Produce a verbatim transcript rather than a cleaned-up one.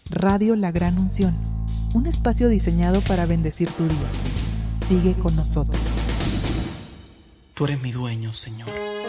Radio La Gran Unción, un espacio diseñado para bendecir tu día. Sigue con nosotros. Tú eres mi dueño, Señor.